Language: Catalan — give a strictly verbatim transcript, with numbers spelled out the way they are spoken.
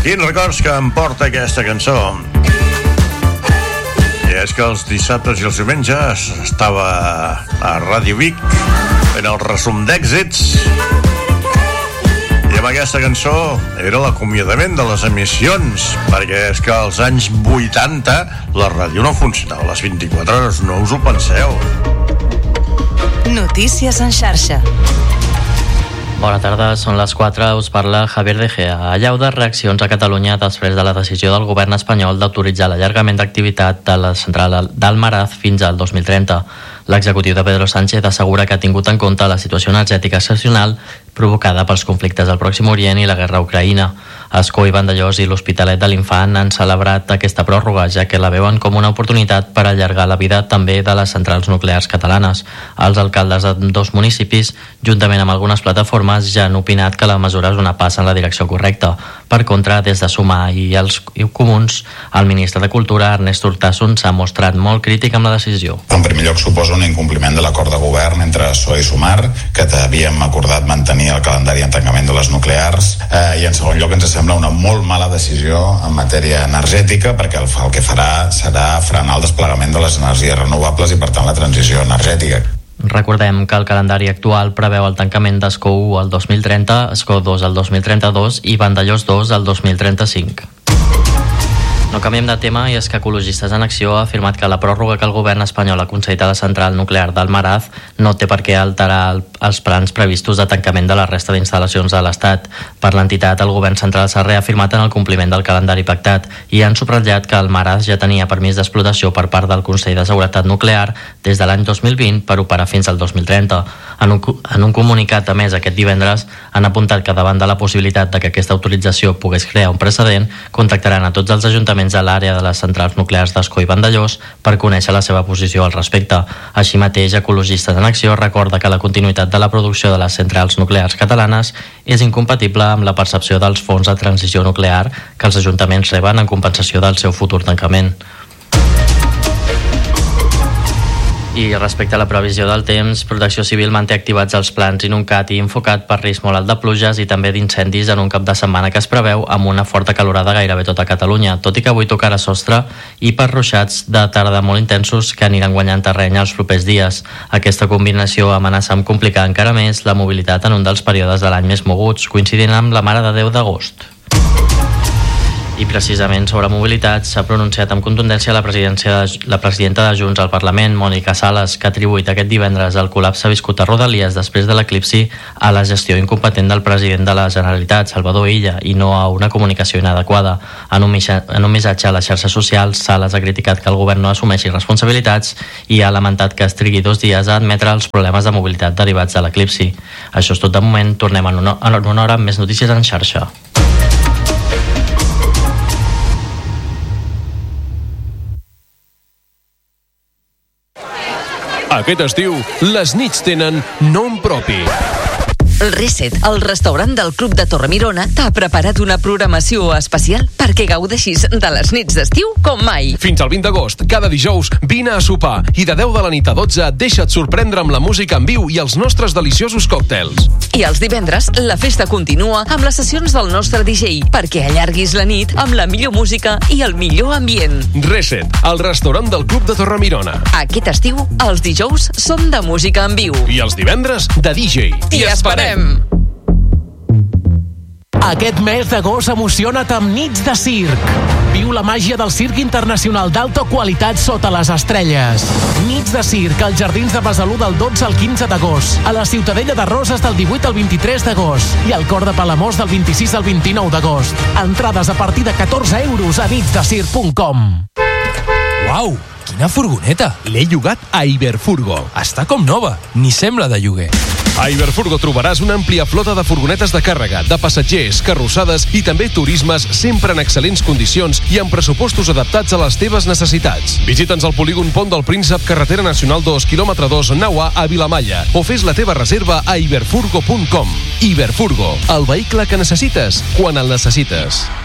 Quins records que em porta aquesta cançó. I és que els dissabtes i els diumenges estava a Ràdio Vic fent el resum d'èxits, i amb aquesta cançó era l'acomiadament de les emissions, perquè és que als anys vuitanta la ràdio no funcionava a les vint-i-quatre hores, no us ho penseu. Notícies en xarxa. Bona tarda, són les quatre, us parla Javier De Gea. Allau de reaccions a Catalunya després de la decisió del govern espanyol d'autoritzar l'allargament d'activitat de la central d'Almaraz fins al dos mil trenta. L'executiu de Pedro Sánchez assegura que ha tingut en compte la situació energètica excepcional provocada pels conflictes al Pròxim Orient i la guerra a Ucraïna. Ascó i Vandellòs i l'Hospitalet de l'Infant han celebrat aquesta pròrroga, ja que la veuen com una oportunitat per allargar la vida també de les centrals nuclears catalanes. Els alcaldes de dos municipis, juntament amb algunes plataformes, ja han opinat que la mesura és una passa en la direcció correcta. Per contra, des de Sumar i els comuns, el ministre de Cultura, Ernest Urtasun, s'ha mostrat molt crític amb la decisió. En primer lloc, suposa un incompliment de l'acord de govern entre S O E i Sumar, que havíem acordat mantenir el calendari en tancament de les nuclears, eh, i en segon lloc ens sembla una molt mala decisió en matèria energètica, perquè el, el que farà serà frenar el desplegament de les energies renovables i per tant la transició energètica. Recordem que el calendari actual preveu el tancament d'Escó u al dos mil trenta, Escó dos al dos mil trenta-dos i Vandellòs dos al dos mil trenta-cinc. No canviem de tema, i és que Ecologistes en Acció ha afirmat que la pròrroga que el govern espanyol ha concedit a la central nuclear d'Almaraz no té per què alterar el, els plans previstos de tancament de la resta d'instal·lacions de l'Estat. Per l'entitat, el govern central s'ha reafirmat en el compliment del calendari pactat i han subratllat que Almaraz ja tenia permís d'explotació per part del Consell de Seguretat Nuclear des de l'any dos mil vint per operar fins al dos mil trenta. En un, en un comunicat, a més, aquest divendres, han apuntat que davant de la possibilitat de que aquesta autorització pogués crear un precedent, contactaran a tots els ajuntaments a l'àrea de les centrals nuclears d'Escó i Vandellòs per conèixer la seva posició al respecte. Així mateix, Ecologistes en Acció recorda que la continuïtat de la producció de les centrals nuclears catalanes és incompatible amb la percepció dels fons de transició nuclear que els ajuntaments reben en compensació del seu futur tancament. I respecte a la previsió del temps, Protecció Civil manté activats els plans Inuncat i Infocat per risc molt alt de pluges i també d'incendis en un cap de setmana que es preveu amb una forta calorada gairebé tota Catalunya, tot i que avui tocarà sostre i per ruixats de tarda molt intensos que aniran guanyant terreny els propers dies. Aquesta combinació amenaça amb complicar encara més la mobilitat en un dels períodes de l'any més moguts, coincidint amb la Mare de Déu d'agost. I precisament sobre mobilitat s'ha pronunciat amb contundència la, presidència de, la presidenta de Junts al Parlament, Mònica Sales, que ha atribuït aquest divendres el col·lapse viscut a Rodalies després de l'eclipsi a la gestió incompetent del president de la Generalitat, Salvador Illa, i no a una comunicació inadequada. En un, en un missatge a les xarxes socials, Sales ha criticat que el govern no assumeixi responsabilitats i ha lamentat que es trigui dos dies a admetre els problemes de mobilitat derivats de l'eclipsi. Això és tot de moment, tornem en una, en una hora amb més notícies en xarxa. Aquest estiu, les nits tenen nom propi. Reset, el restaurant del Club de Torremirona, t'ha preparat una programació especial perquè gaudeixis de les nits d'estiu com mai. Fins al vint d'agost, cada dijous, vine a sopar i de deu de la nit a dotze deixa't sorprendre amb la música en viu i els nostres deliciosos còctels. I els divendres, la festa continua amb les sessions del nostre D J perquè allarguis la nit amb la millor música i el millor ambient. Reset, el restaurant del Club de Torremirona. Aquest estiu, els dijous són de música en viu. I els divendres, de D J. T'hi esperem! Aquest mes d'agost emociona't amb nits de circ. Viu la màgia del circ internacional d'alta qualitat sota les estrelles. Nits de circ als Jardins de Besalú del dotze al quinze d'agost, a la Ciutadella de Roses del divuit al vint-i-tres d'agost i al Cor de Palamós del vint-i-sis al vint-i-nou d'agost. Entrades a partir de catorze euros a nitsdecirc punt com. Uau, quina furgoneta! L'he llogat a Iberfurgo. Està com nova, ni sembla de lloguer. A Iberfurgo trobaràs una àmplia flota de furgonetes de càrrega, de passatgers, carrossades i també turismes sempre en excel·lents condicions i amb pressupostos adaptats a les teves necessitats. Visita'ns al polígon Pont del Príncep, carretera nacional dos, quilòmetre dos, nau A, a Vilamalla, o fes la teva reserva a iberfurgo punt com. Iberfurgo, el vehicle que necessites quan el necessites.